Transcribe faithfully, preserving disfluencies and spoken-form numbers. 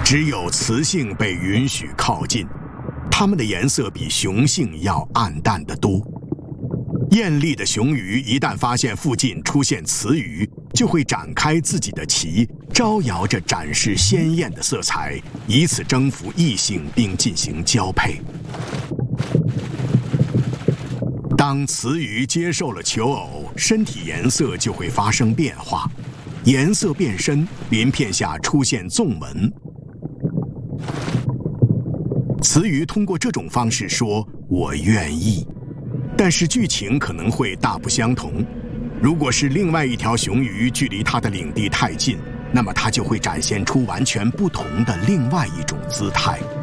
只有雌性被允许靠近，它们的颜色比雄性要暗淡得多。艳丽的雄鱼一旦发现附近出现雌鱼，就会展开自己的鳍，招摇着展示鲜艳的色彩，以此征服异性并进行交配。当雌鱼接受了求偶，身体颜色就会发生变化，颜色变深，鳞片下出现纵纹。雌鱼通过这种方式说“我愿意”，但是剧情可能会大不相同。如果是另外一条雄鱼距离它的领地太近，那么它就会展现出完全不同的另外一种姿态。